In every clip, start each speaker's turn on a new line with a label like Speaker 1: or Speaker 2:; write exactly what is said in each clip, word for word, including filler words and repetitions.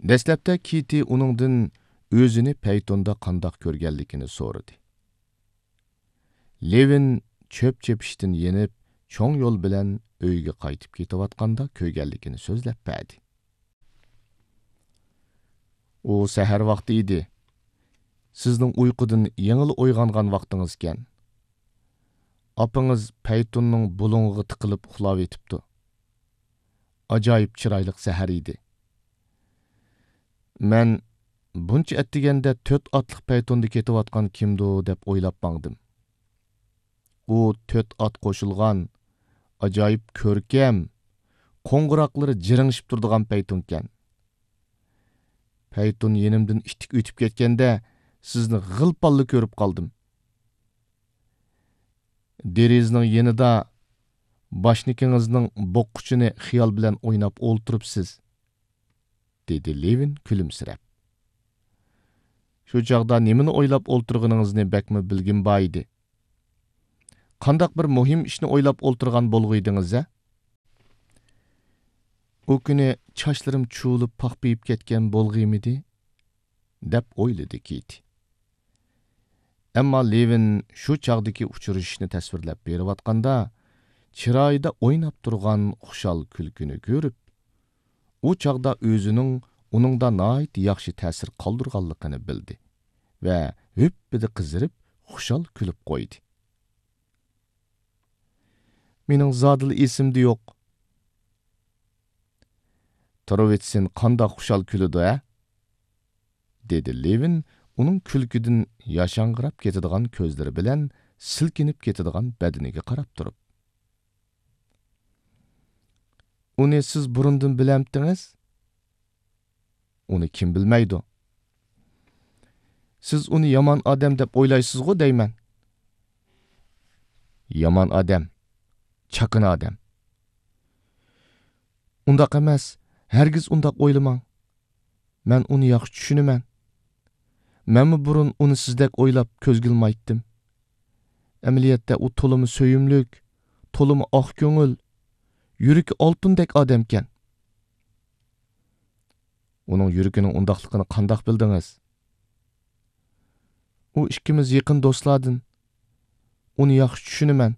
Speaker 1: Dastlabda Kitty uningdan o'zini Paytonda qandoq ko'rganligini so'radi. Levin chöp chepishdan yenib, cho'ng yo'l bilan uyga qaytib ketayotganda ko'rganligini so'zlab berdi. U sahar vaqti edi. Sizning uyqudan yengil uyg'ongan vaqtingiz ekan. Apingiz Paytonning bulungiga tiqilib uxlab etibdi. Ajoyib chiroyli sahar edi. Men buncha attiganda to'rt otliq Paytonda ketayotgan kimdo deb o'ylab baqdim. U to'rt ot qo'shilgan, ajoyib ko'rkam, qo'ng'iroqlari jiringishib turadigan Payton ekan. Payton yenimdan ittik o'tib ketganda sizni g'ilpalli ko'rib qoldim. Derizning yenida boshnikingizning boqquchini xiyol bilan o'ynab o'ltiribsiz, dedi Levin kulimsirab. Shu chaqda nimani o'ylab o'ltirganingizni bakmi bilgim bor edi. Qandaq bir muhim ishni o'ylab o'ltirgan bo'lg'uydingiz-a? U kuni chochlarim chuvilib paqpiyib ketgan bo'lg'imidi? deb o'yladi Kitty. Ammo Levin shu chaqdagi uchrashishni tasvirlab berayotganda, chiroyida o'ynab turgan xushal kulkini ko'rib, u chaqda o'zining uningda nihoyat yaxshi ta'sir qoldirganligini bildi va hüppidi qizirib, xushal kulib qo'ydi. Mening zodil esimda yo'q. Trovitsin qandoq xushal kulidi-a? dedi Levin uning kulkidan yashang'irab ketadigan ko'zlari bilan silkinib ketadigan badaniga qarab turib. Uni siz burundan bilamdingiz? Uni kim bilmaydi? Siz uni yomon odam deb o'ylaysiz-ku deyman. Yomon odam, chaqin odam. Undaq emas, hargiz undaq o'ylamang. Men uni yaxshi tushunaman. Menmi burun uni sizdek o'ylab ko'zgilmaytdim. Amaliyotda u to'limi so'yimlik, to'limi oq ko'ngil, yuragi oltindek odam ekan. Uning yuragining undaqligini qandoq bildingiz? U ikkimiz yaqin do'stlardan. Uni yaxshi tushunaman.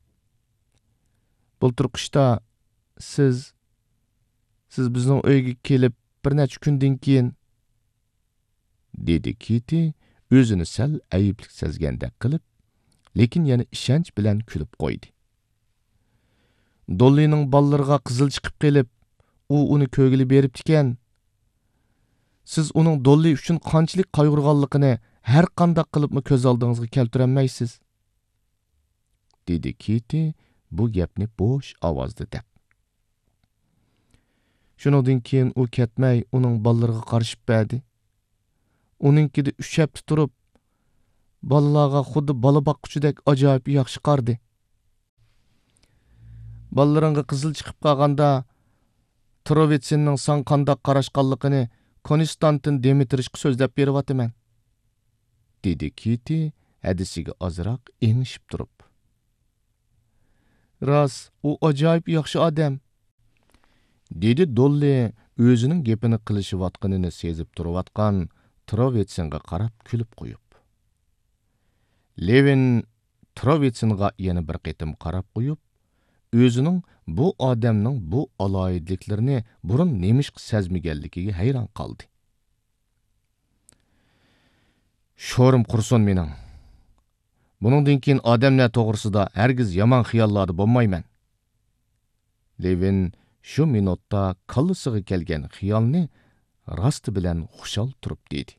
Speaker 1: Bultur qishda siz siz bizning uyga kelib bir necha kundan keyin, dedi Kitty o'zini sal ayiblik sezgandek qilib, lekin yana ishonch bilan kulib qo'ydi. Dollining ballarga qizil chiqib kelib, u uni ko'gili beribdi ekan. Siz uning Dolli uchun qanchalik qayg'urganligini har qanday qilibmi ko'z oldingizga keltirolmaysiz, dedi Kitty bu gapni bo'sh ovozda deb. Shundan keyin u ketmay uning ballarga qarshib berdi. Uninkida uch hafta turib, balalarga xuddi bola boqquchidek ajoyib yaxshi qardi. Ballaringga qizil chiqib qolganda, Trovitsinning san qandoq qarashqanligini Konstantin Dmitriyga so'zlab beryapman, dedi Kitty hadisiga ozroq engishib turib. Rost, u ajoyib yaxshi odam, dedi Dolly o'zining gapini qilishayotganini sezib turayotgan Trovitsinga qarab kulib qo'yib. Levin Trovitsinga yana bir qitim qarab qo'yib, o'zining bu odamning bu aloyidliklarini burun nemish sezmaganligiga hayron qoldi. Sho'rim qursin mening. Buningdan keyin odamlar to'g'risida hargiz yomon xiyollarda bo'lmayman. Levin shu minutda kallasiga kelgan xiyolni rosti bilan xushal turib dedi.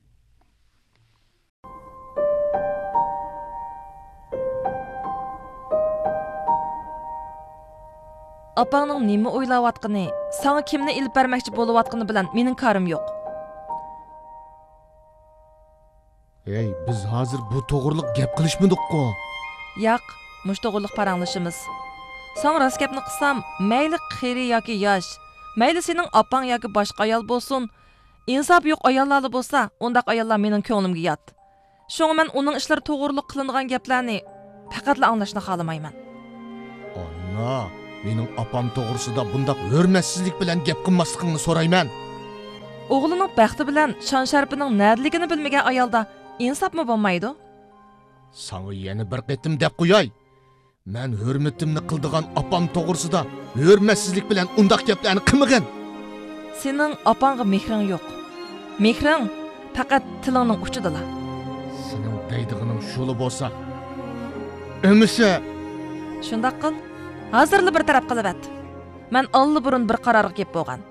Speaker 2: Apangning nima o'ylayotgani, sana kimni ilib bermoqchi bo'layotgani bilan mening karim yo'q.
Speaker 1: Ey, biz hozir bu to'g'riliq gap qilishmadik-ku.
Speaker 2: Yo'q, mush to'g'riliq paranglashimiz. Sen rost gapni qilsam, mayli qiri yoki yosh, mayli sening opang yoki boshqa ayol bo'lsin, insof yo'q ayollar bo'lsa, undaq ayollar mening ko'nglimga yot. Shunga men uning ishlari to'g'riliq qilingan gaplarni faqatla anglashni xohlamayman.
Speaker 1: Anna, mening opam to'g'risida bundaq hurmatsizlik bilan gap qilmasligingni so'rayman.
Speaker 2: o'g'lining baxti bilan shon sharpining nadligini bilmagan ayolda insofmi bo'lmaydi?
Speaker 1: Sana yana bir qitim deb qo'yay. Men hurmatimni qildigan opam to'g'risida hurmatsizlik bilan undaq gaplarni qilmagan.
Speaker 2: Sening opangga mehring yo'q. Mehring faqat tilingning uchidala.
Speaker 1: Sening deydigining shuli bo'lsa, ömüse.
Speaker 2: Shundaq qil. Hozirli bir taraf qilib at. Men alli burun bir qarorga kelib bo'lgan.